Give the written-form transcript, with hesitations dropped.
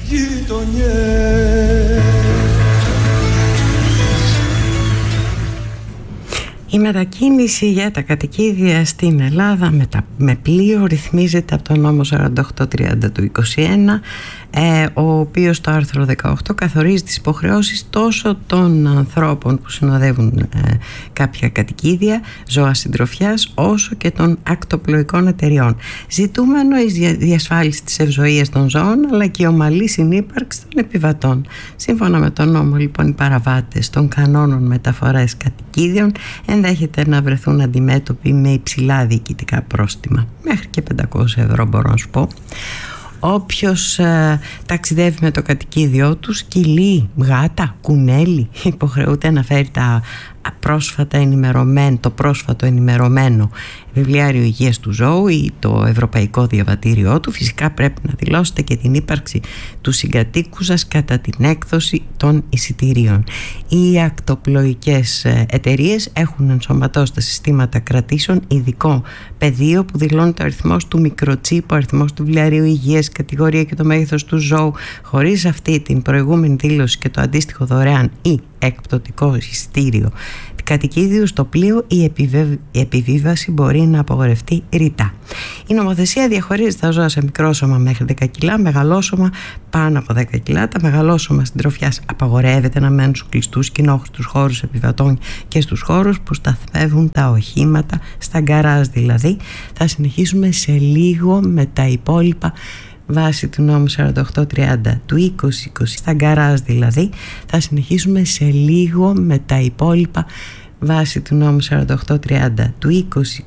γειτονιές. Η μετακίνηση για τα κατοικίδια στην Ελλάδα με πλοίο ρυθμίζεται από τον νόμο 4830 του 2021, ο οποίος στο άρθρο 18 καθορίζει τις υποχρεώσεις τόσο των ανθρώπων που συνοδεύουν κάποια κατοικίδια, ζώα συντροφιάς, όσο και των ακτοπλοϊκών εταιριών. Ζητούμενο η διασφάλιση της ευζοίας των ζώων, αλλά και η ομαλή συνύπαρξη των επιβατών. Σύμφωνα με τον νόμο, λοιπόν, οι παραβάτες των κανόνων μεταφοράς κατοικίδιων ενδέχεται να βρεθούν αντιμέτωποι με υψηλά διοικητικά πρόστιμα, μέχρι και 500 ευρώ μπορώ να σου πω. Όποιος ταξιδεύει με το κατοικίδιό του, σκυλί, γάτα, κουνέλι, υποχρεούται να φέρει το πρόσφατο ενημερωμένο βιβλιάριο υγείας του ζώου ή το ευρωπαϊκό διαβατήριό του. Φυσικά πρέπει να δηλώσετε και την ύπαρξη του συγκατοίκου σας κατά την έκδοση των εισιτηρίων. Οι ακτοπλοϊκές εταιρείες έχουν ενσωματώσει στα συστήματα κρατήσεων ειδικό πεδίο που δηλώνει το αριθμός του μικροτσίπου, ο αριθμός του βιβλιαρίου υγείας, κατηγορία και το μέγεθος του ζώου. Χωρίς αυτή την προηγούμενη δήλωση και το αντίστοιχο δωρεάν ή εκπτωτικό εισιτήριο κατοικίδιου στο πλοίο, η επιβίβαση μπορεί να απογορευτεί ρητά. Η νομοθεσία διαχωρίζει τα ζώα σε μικρόσωμα μέχρι 10 κιλά, μεγαλόσωμα πάνω από 10 κιλά. Τα μεγαλόσωμα συντροφιάς απαγορεύεται να μένουν στους κλειστούς κοινόχρηστους χώρους επιβατών και στους χώρους που σταθμεύουν τα οχήματα, στα γκαράζ δηλαδή. Θα συνεχίσουμε σε λίγο με τα υπόλοιπα βάσει του νόμου 4830 του 2020, στα γκαράζ δηλαδή. Θα συνεχίσουμε σε λίγο με τα υπόλοιπα βάσει του νόμου 4830 του 2020